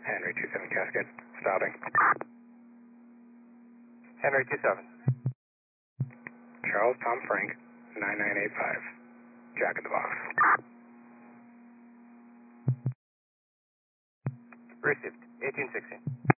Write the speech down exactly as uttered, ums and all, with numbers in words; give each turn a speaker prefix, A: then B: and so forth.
A: Henry two seven Cascade, stopping.
B: Henry two seven.
A: Charles Tom Frank, nine nine eight five. Jack in the box.
B: Received. eighteen sixteen.